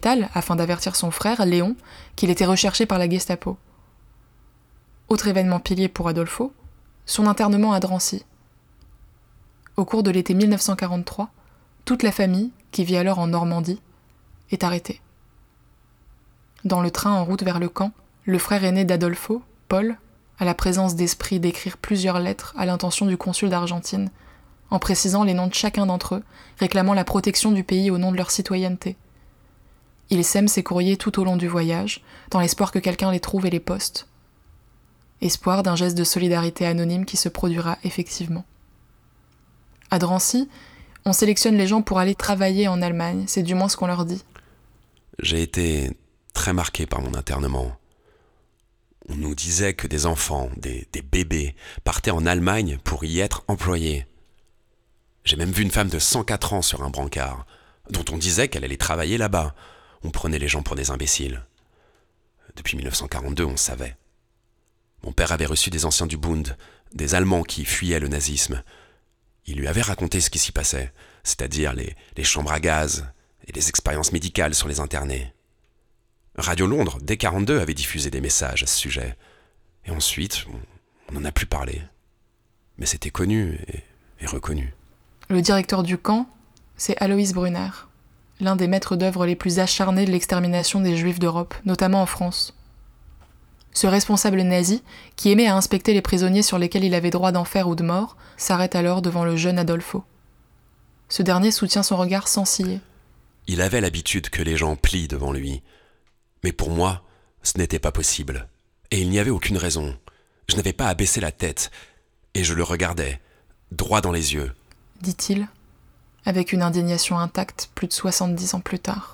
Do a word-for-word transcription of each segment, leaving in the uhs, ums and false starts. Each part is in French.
afin d'avertir son frère, Léon, qu'il était recherché par la Gestapo. Autre événement pilier pour Adolfo, son internement à Drancy. Au cours de l'été mille neuf cent quarante-trois, toute la famille, qui vit alors en Normandie, est arrêtée. Dans le train en route vers le camp, le frère aîné d'Adolfo, Paul, a la présence d'esprit d'écrire plusieurs lettres à l'intention du consul d'Argentine, en précisant les noms de chacun d'entre eux, réclamant la protection du pays au nom de leur citoyenneté. Il sème ses courriers tout au long du voyage, dans l'espoir que quelqu'un les trouve et les poste. Espoir d'un geste de solidarité anonyme qui se produira effectivement. À Drancy, on sélectionne les gens pour aller travailler en Allemagne, c'est du moins ce qu'on leur dit. J'ai été très marqué par mon internement. On nous disait que des enfants, des, des bébés, partaient en Allemagne pour y être employés. J'ai même vu une femme de cent quatre ans sur un brancard, dont on disait qu'elle allait travailler là-bas. On prenait les gens pour des imbéciles. Depuis mille neuf cent quarante-deux, on savait. Mon père avait reçu des anciens du Bund, des Allemands qui fuyaient le nazisme. Il lui avait raconté ce qui s'y passait, c'est-à-dire les, les chambres à gaz et les expériences médicales sur les internés. Radio Londres, dès quarante-deux, avait diffusé des messages à ce sujet. Et ensuite, on n'en a plus parlé. Mais c'était connu et, et reconnu. Le directeur du camp, c'est Alois Brunner, l'un des maîtres d'œuvre les plus acharnés de l'extermination des Juifs d'Europe, notamment en France. Ce responsable nazi, qui aimait à inspecter les prisonniers sur lesquels il avait droit d'enfer ou de mort, s'arrête alors devant le jeune Adolfo. Ce dernier soutient son regard sans ciller. Il avait l'habitude que les gens plient devant lui. Mais pour moi, ce n'était pas possible. Et il n'y avait aucune raison. Je n'avais pas à baisser la tête. Et je le regardais, droit dans les yeux. Dit-il, avec une indignation intacte plus de soixante-dix ans plus tard.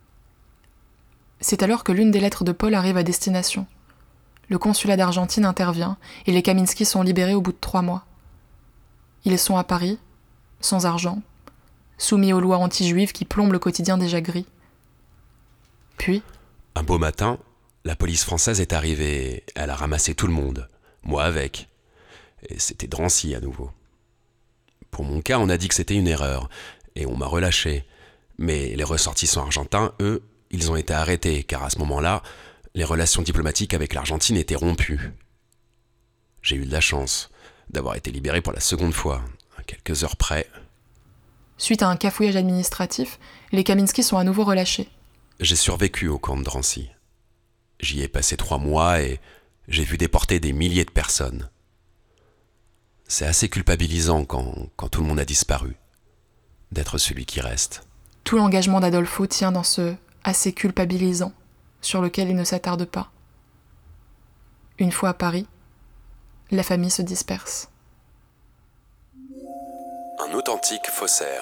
C'est alors que l'une des lettres de Paul arrive à destination. Le consulat d'Argentine intervient et les Kaminski sont libérés au bout de trois mois. Ils sont à Paris, sans argent, soumis aux lois anti-juives qui plombent le quotidien déjà gris. Puis, un beau matin, la police française est arrivée. Elle a ramassé tout le monde, moi avec. Et c'était Drancy à nouveau. Pour mon cas, on a dit que c'était une erreur, et on m'a relâché. Mais les ressortissants argentins, eux, ils ont été arrêtés, car à ce moment-là, les relations diplomatiques avec l'Argentine étaient rompues. J'ai eu de la chance d'avoir été libéré pour la seconde fois, à quelques heures près. Suite à un cafouillage administratif, les Kaminski sont à nouveau relâchés. J'ai survécu au camp de Drancy. J'y ai passé trois mois et j'ai vu déporter des milliers de personnes. C'est assez culpabilisant quand, quand tout le monde a disparu, d'être celui qui reste. Tout l'engagement d'Adolfo tient dans ce « assez culpabilisant » sur lequel il ne s'attarde pas. Une fois à Paris, la famille se disperse. Un authentique faussaire.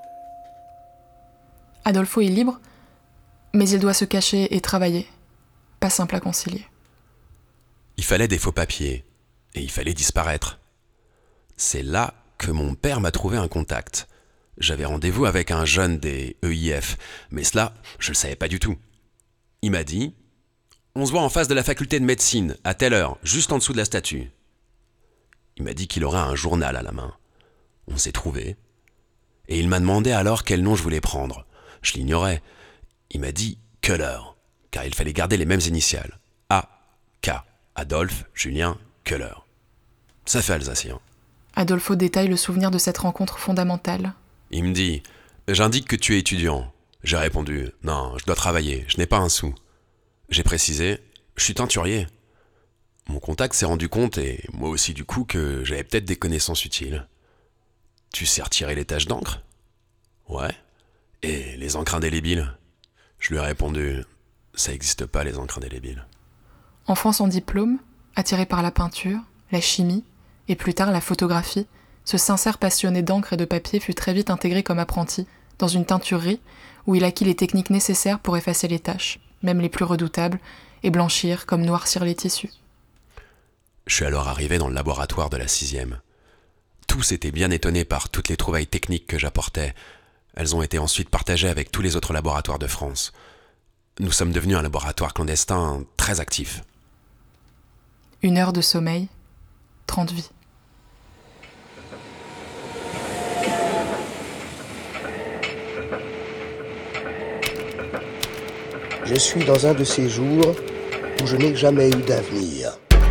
Adolfo est libre, mais il doit se cacher et travailler. Pas simple à concilier. Il fallait des faux papiers, et il fallait disparaître. C'est là que mon père m'a trouvé un contact. J'avais rendez-vous avec un jeune des E I F, mais cela, je le savais pas du tout. Il m'a dit « On se voit en face de la faculté de médecine, à telle heure, juste en dessous de la statue. » Il m'a dit qu'il aurait un journal à la main. On s'est trouvés. Et il m'a demandé alors quel nom je voulais prendre. Je l'ignorais. Il m'a dit « Köhler », car il fallait garder les mêmes initiales. A K Adolphe Julien Köhler. Ça fait alsacien. Adolfo détaille le souvenir de cette rencontre fondamentale. Il me dit « J'indique que tu es étudiant. » J'ai répondu « Non, je dois travailler, je n'ai pas un sou. » J'ai précisé « Je suis teinturier. » Mon contact s'est rendu compte, et moi aussi du coup, que j'avais peut-être des connaissances utiles. « Tu sais retirer les taches d'encre ?»« Ouais. Et les encres indélébiles ?» Je lui ai répondu « Ça n'existe pas, les encres indélébiles. » Enfant sans diplôme, attiré par la peinture, la chimie, et plus tard la photographie, ce sincère passionné d'encre et de papier fut très vite intégré comme apprenti dans une teinturerie où il acquit les techniques nécessaires pour effacer les taches, même les plus redoutables, et blanchir comme noircir les tissus. Je suis alors arrivé dans le laboratoire de la sixième. Tous étaient bien étonnés par toutes les trouvailles techniques que j'apportais. Elles ont été ensuite partagées avec tous les autres laboratoires de France. Nous sommes devenus un laboratoire clandestin très actif. Une heure de sommeil, trente vies. Je suis dans un de ces jours où je n'ai jamais eu d'avenir.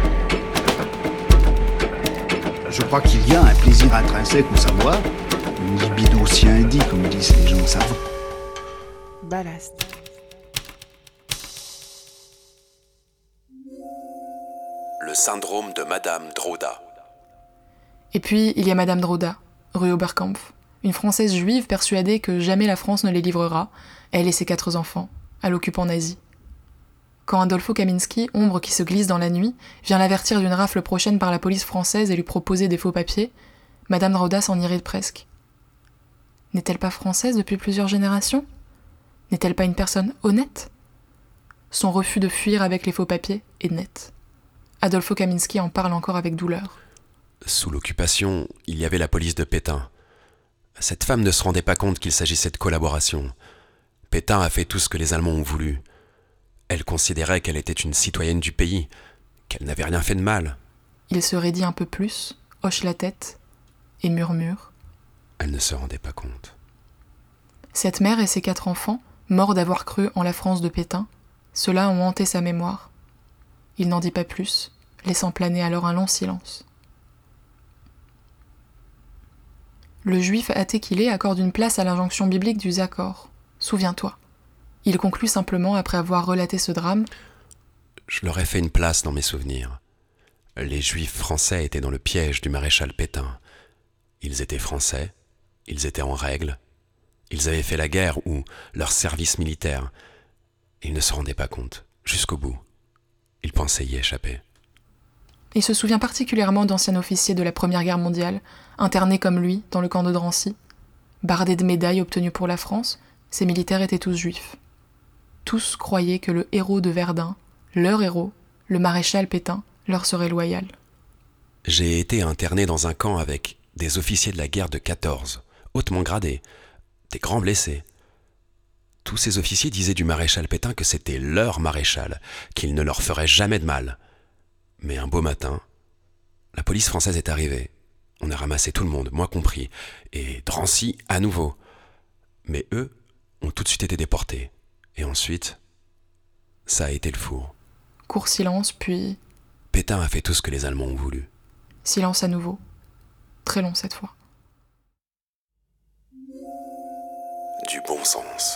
Je crois qu'il y a un plaisir intrinsèque au savoir, une libido scienti, comme disent les gens savants. Ballast. Le syndrome de Madame Droda. Et puis, il y a Madame Droda, rue Oberkampf, une Française juive persuadée que jamais la France ne les livrera, elle et ses quatre enfants, à l'occupant nazi. Quand Adolfo Kaminski, ombre qui se glisse dans la nuit, vient l'avertir d'une rafle prochaine par la police française et lui proposer des faux papiers, Madame Droda s'en irrite presque. N'est-elle pas française depuis plusieurs générations ? N'est-elle pas une personne honnête ? Son refus de fuir avec les faux papiers est net. Adolfo Kaminski en parle encore avec douleur. Sous l'occupation, il y avait la police de Pétain. Cette femme ne se rendait pas compte qu'il s'agissait de collaboration. Pétain a fait tout ce que les Allemands ont voulu. Elle considérait qu'elle était une citoyenne du pays, qu'elle n'avait rien fait de mal. Il se raidit un peu plus, hoche la tête et murmure. Elle ne se rendait pas compte. Cette mère et ses quatre enfants, morts d'avoir cru en la France de Pétain, ceux-là ont hanté sa mémoire. Il n'en dit pas plus, laissant planer alors un long silence. Le juif athée qu'il est accorde une place à l'injonction biblique du Zakor. Souviens-toi. Il conclut simplement après avoir relaté ce drame. Je leur ai fait une place dans mes souvenirs. Les juifs français étaient dans le piège du maréchal Pétain. Ils étaient français, ils étaient en règle, ils avaient fait la guerre ou leur service militaire. Ils ne se rendaient pas compte, jusqu'au bout. Ils pensaient y échapper. Il se souvient particulièrement d'anciens officiers de la Première Guerre mondiale, internés comme lui dans le camp de Drancy. Bardés de médailles obtenues pour la France, ces militaires étaient tous juifs. Tous croyaient que le héros de Verdun, leur héros, le maréchal Pétain, leur serait loyal. J'ai été interné dans un camp avec des officiers de la guerre de quatorze, hautement gradés, des grands blessés. Tous ces officiers disaient du maréchal Pétain que c'était leur maréchal, qu'il ne leur ferait jamais de mal. Mais un beau matin, la police française est arrivée. On a ramassé tout le monde, moi compris, et Drancy à nouveau. Mais eux ont tout de suite été déportés. Et ensuite, ça a été le four. Court silence, puis... Pétain a fait tout ce que les Allemands ont voulu. Silence à nouveau. Très long cette fois. Du bon sens.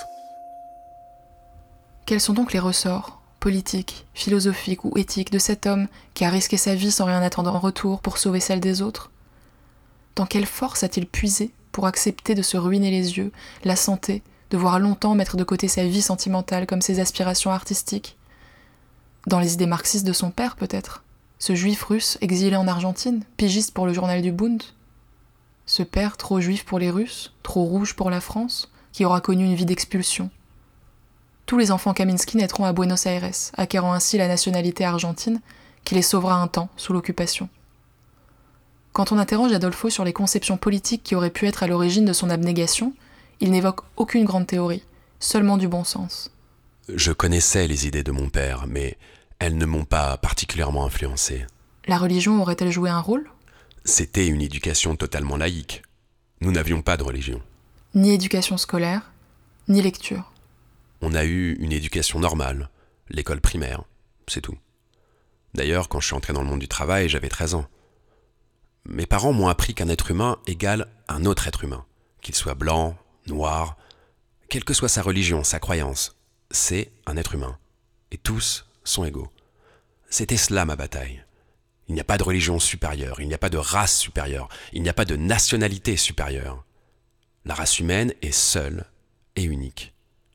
Quels sont donc les ressorts, politiques, philosophiques ou éthiques, de cet homme qui a risqué sa vie sans rien attendre en retour pour sauver celle des autres ? Dans quelle force a-t-il puisé pour accepter de se ruiner les yeux, la santé, de voir longtemps mettre de côté sa vie sentimentale comme ses aspirations artistiques ? Dans les idées marxistes de son père, peut-être ? Ce juif russe exilé en Argentine, pigiste pour le journal du Bund ? Ce père trop juif pour les Russes, trop rouge pour la France, qui aura connu une vie d'expulsion ? Tous les enfants Kaminski naîtront à Buenos Aires, acquérant ainsi la nationalité argentine, qui les sauvera un temps sous l'occupation. Quand on interroge Adolfo sur les conceptions politiques qui auraient pu être à l'origine de son abnégation, il n'évoque aucune grande théorie, seulement du bon sens. Je connaissais les idées de mon père, mais elles ne m'ont pas particulièrement influencé. La religion aurait-elle joué un rôle ? C'était une éducation totalement laïque. Nous n'avions pas de religion. Ni éducation scolaire, ni lecture. On a eu une éducation normale, l'école primaire, c'est tout. D'ailleurs, quand je suis entré dans le monde du travail, j'avais treize ans. Mes parents m'ont appris qu'un être humain égale un autre être humain, qu'il soit blanc, noir, quelle que soit sa religion, sa croyance, c'est un être humain. Et tous sont égaux. C'était cela ma bataille. Il n'y a pas de religion supérieure, il n'y a pas de race supérieure, il n'y a pas de nationalité supérieure. La race humaine est seule et unique.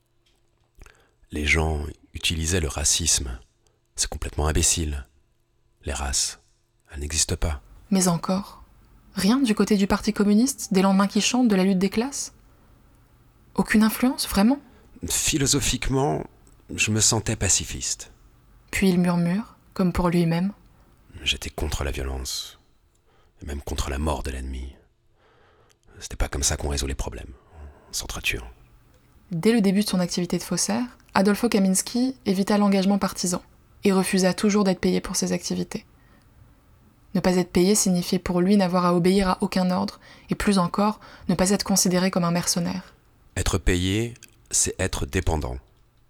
Les gens utilisaient le racisme. C'est complètement imbécile. Les races, elles n'existent pas. Mais encore, rien du côté du Parti communiste, des lendemains qui chantent, de la lutte des classes ? Aucune influence, vraiment ? Philosophiquement, je me sentais pacifiste. Puis il murmure, comme pour lui-même. J'étais contre la violence, et même contre la mort de l'ennemi. C'était pas comme ça qu'on résout les problèmes, en s'entretuant. Dès le début de son activité de faussaire, Adolfo Kaminski évita l'engagement partisan et refusa toujours d'être payé pour ses activités. Ne pas être payé signifiait pour lui n'avoir à obéir à aucun ordre, et plus encore, ne pas être considéré comme un mercenaire. Être payé, c'est être dépendant.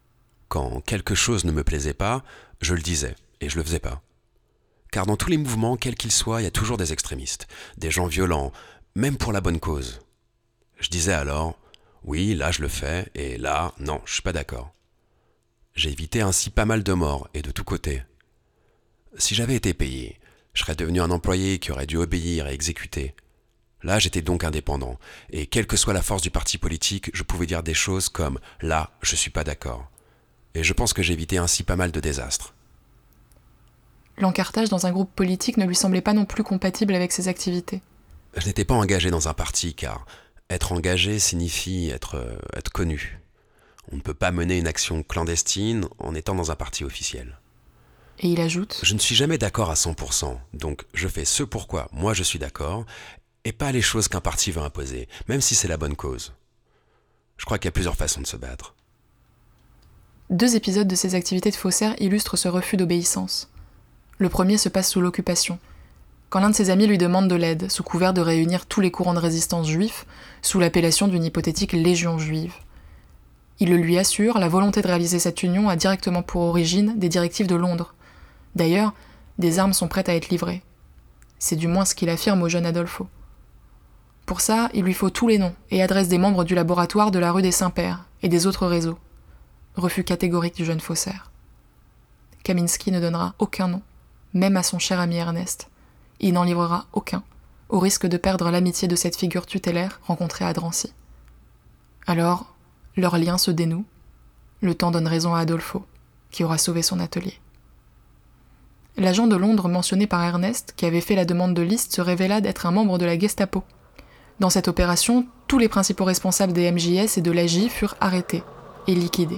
Quand quelque chose ne me plaisait pas, je le disais, et je le faisais pas. Car dans tous les mouvements, quels qu'ils soient, il y a toujours des extrémistes, des gens violents, même pour la bonne cause. Je disais alors, oui, là je le fais, et là, non, je suis pas d'accord. J'ai évité ainsi pas mal de morts, et de tous côtés. Si j'avais été payé, je serais devenu un employé qui aurait dû obéir et exécuter. Là, j'étais donc indépendant, et quelle que soit la force du parti politique, je pouvais dire des choses comme « là, je suis pas d'accord ». Et je pense que j'ai évité ainsi pas mal de désastres. L'encartage dans un groupe politique ne lui semblait pas non plus compatible avec ses activités. Je n'étais pas engagé dans un parti, car être engagé signifie être, euh, être connu. On ne peut pas mener une action clandestine en étant dans un parti officiel. Et il ajoute « Je ne suis jamais d'accord à cent pour cent, donc je fais ce pourquoi moi je suis d'accord, et pas les choses qu'un parti veut imposer, même si c'est la bonne cause. Je crois qu'il y a plusieurs façons de se battre. » Deux épisodes de ses activités de faussaire illustrent ce refus d'obéissance. Le premier se passe sous l'occupation, quand l'un de ses amis lui demande de l'aide, sous couvert de réunir tous les courants de résistance juifs, sous l'appellation d'une hypothétique légion juive. Il le lui assure, la volonté de réaliser cette union a directement pour origine des directives de Londres. D'ailleurs, des armes sont prêtes à être livrées. C'est du moins ce qu'il affirme au jeune Adolfo. Pour ça, il lui faut tous les noms et adresses des membres du laboratoire de la rue des Saints-Pères et des autres réseaux. Refus catégorique du jeune faussaire. Kaminski ne donnera aucun nom, même à son cher ami Ernest. Il n'en livrera aucun, au risque de perdre l'amitié de cette figure tutélaire rencontrée à Drancy. Alors, leur lien se dénoue. Le temps donne raison à Adolfo, qui aura sauvé son atelier. L'agent de Londres mentionné par Ernest, qui avait fait la demande de liste, se révéla d'être un membre de la Gestapo. Dans cette opération, tous les principaux responsables des M J S et de l'A J furent arrêtés et liquidés.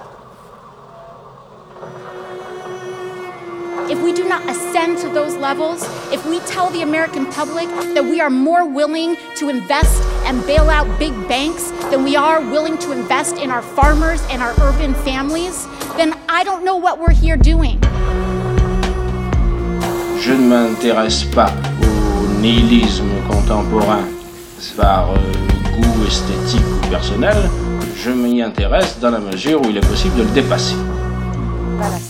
If we do not ascend to those levels, if we tell the American public that we are more willing to invest and bail out big banks than we are willing to invest in our farmers and our urban families, then I don't know what we're here doing. Je ne m'intéresse pas au nihilisme contemporain par euh, goût esthétique ou personnel. Je m'y intéresse dans la mesure où il est possible de le dépasser. Ballast.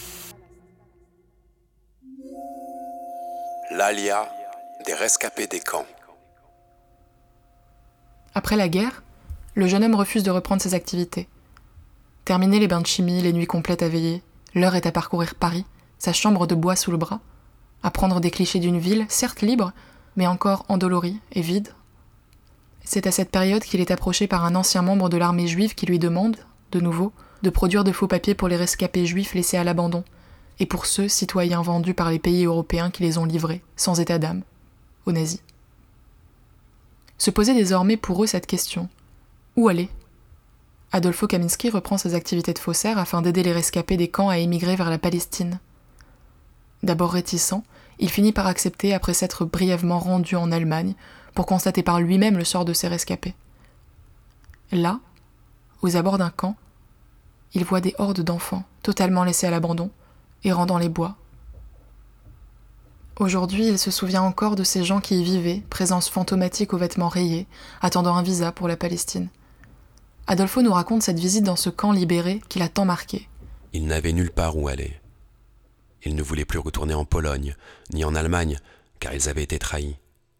L'Alia des rescapés des camps. Après la guerre, le jeune homme refuse de reprendre ses activités. Terminés les bains de chimie, les nuits complètes à veiller, l'heure est à parcourir Paris, sa chambre de bois sous le bras, à prendre des clichés d'une ville, certes libre, mais encore endolorie et vide. C'est à cette période qu'il est approché par un ancien membre de l'armée juive qui lui demande, de nouveau, de produire de faux papiers pour les rescapés juifs laissés à l'abandon, et pour ceux citoyens vendus par les pays européens qui les ont livrés, sans état d'âme, aux nazis. Se posait désormais pour eux cette question. Où aller ? Adolfo Kaminski reprend ses activités de faussaire afin d'aider les rescapés des camps à émigrer vers la Palestine. D'abord réticent, il finit par accepter après s'être brièvement rendu en Allemagne pour constater par lui-même le sort de ces rescapés. Là, aux abords d'un camp, il voit des hordes d'enfants totalement laissés à l'abandon, errant dans les bois. Aujourd'hui, il se souvient encore de ces gens qui y vivaient, présence fantomatique aux vêtements rayés, attendant un visa pour la Palestine. Adolfo nous raconte cette visite dans ce camp libéré qui l'a tant marqué. Il n'avait nulle part où aller. Il ne voulait plus retourner en Pologne, ni en Allemagne, car ils avaient été trahis.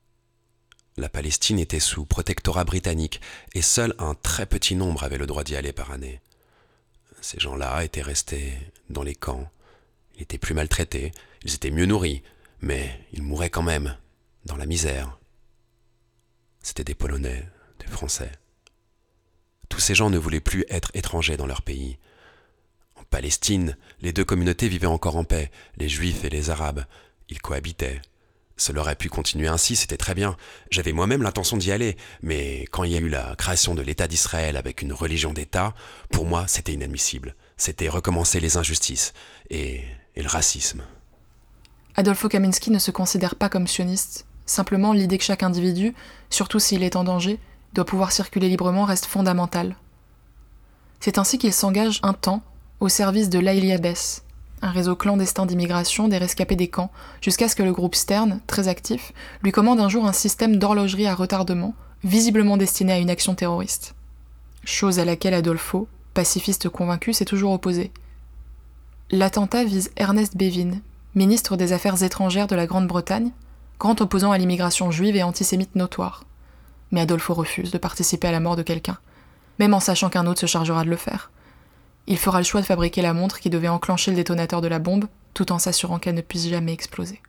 La Palestine était sous protectorat britannique, et seul un très petit nombre avait le droit d'y aller par année. Ces gens-là étaient restés dans les camps. Ils étaient plus maltraités, ils étaient mieux nourris, mais ils mouraient quand même, dans la misère. C'étaient des Polonais, des Français. Tous ces gens ne voulaient plus être étrangers dans leur pays. En Palestine, les deux communautés vivaient encore en paix, les Juifs et les Arabes. Ils cohabitaient. Cela aurait pu continuer ainsi, c'était très bien. J'avais moi-même l'intention d'y aller, mais quand il y a eu la création de l'État d'Israël avec une religion d'État, pour moi, c'était inadmissible. C'était recommencer les injustices et, et le racisme. Adolfo Kaminski ne se considère pas comme sioniste. Simplement, l'idée que chaque individu, surtout s'il est en danger, doit pouvoir circuler librement reste fondamentale. C'est ainsi qu'il s'engage un temps au service de l'Aïlia Bess, un réseau clandestin d'immigration des rescapés des camps, jusqu'à ce que le groupe Stern, très actif, lui commande un jour un système d'horlogerie à retardement, visiblement destiné à une action terroriste. Chose à laquelle Adolfo, pacifiste convaincu, s'est toujours opposé. L'attentat vise Ernest Bevin, ministre des Affaires étrangères de la Grande-Bretagne, grand opposant à l'immigration juive et antisémite notoire. Mais Adolfo refuse de participer à la mort de quelqu'un, même en sachant qu'un autre se chargera de le faire. Il fera le choix de fabriquer la montre qui devait enclencher le détonateur de la bombe, tout en s'assurant qu'elle ne puisse jamais exploser.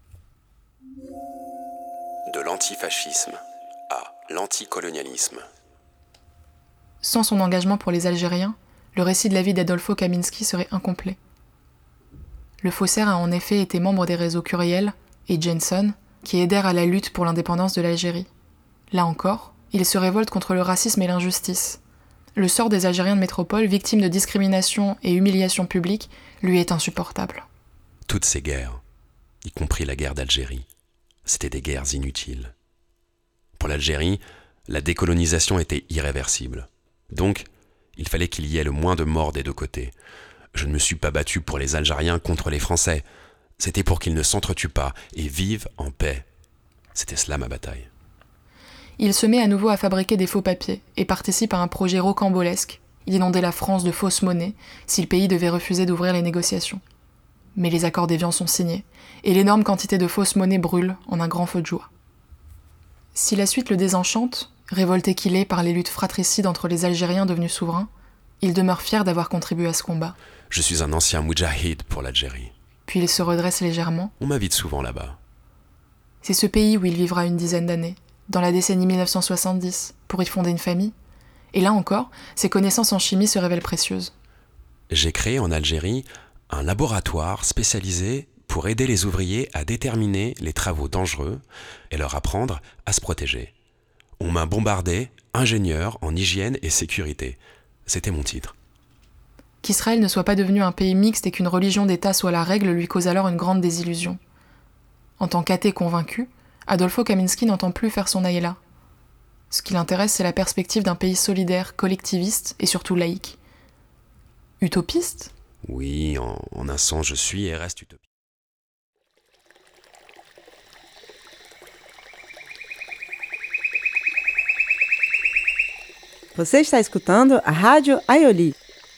De l'antifascisme à l'anticolonialisme. Sans son engagement pour les Algériens, le récit de la vie d'Adolfo Kaminski serait incomplet. Le faussaire a en effet été membre des réseaux Curiel et Jenson, qui aidèrent à la lutte pour l'indépendance de l'Algérie. Là encore, il se révolte contre le racisme et l'injustice. Le sort des Algériens de métropole, victimes de discrimination et humiliation publique, lui est insupportable. Toutes ces guerres, y compris la guerre d'Algérie, c'était des guerres inutiles. Pour l'Algérie, la décolonisation était irréversible. Donc, il fallait qu'il y ait le moins de morts des deux côtés. Je ne me suis pas battu pour les Algériens contre les Français. C'était pour qu'ils ne s'entretuent pas et vivent en paix. C'était cela ma bataille. Il se met à nouveau à fabriquer des faux papiers et participe à un projet rocambolesque, inonder la France de fausses monnaies si le pays devait refuser d'ouvrir les négociations. Mais les accords d'Évian sont signés, et l'énorme quantité de fausses monnaies brûle en un grand feu de joie. Si la suite le désenchante, révolté qu'il est par les luttes fratricides entre les Algériens devenus souverains, il demeure fier d'avoir contribué à ce combat. Je suis un ancien moudjahid pour l'Algérie. Puis il se redresse légèrement. On m'invite souvent là-bas. C'est ce pays où il vivra une dizaine d'années, dans la décennie mille neuf cent soixante-dix, pour y fonder une famille. Et là encore, ses connaissances en chimie se révèlent précieuses. J'ai créé en Algérie un laboratoire spécialisé pour aider les ouvriers à déterminer les travaux dangereux et leur apprendre à se protéger. On m'a bombardé ingénieur en hygiène et sécurité. C'était mon titre. Qu'Israël ne soit pas devenu un pays mixte et qu'une religion d'État soit la règle lui cause alors une grande désillusion. En tant qu'athée convaincu, Adolfo Kaminski n'entend plus faire son aïla. Ce qui l'intéresse, c'est la perspective d'un pays solidaire, collectiviste et surtout laïque. Utopiste ? Oui, en, en un sens, je suis et reste utopiste. Você está escutando a Rádio Aioli.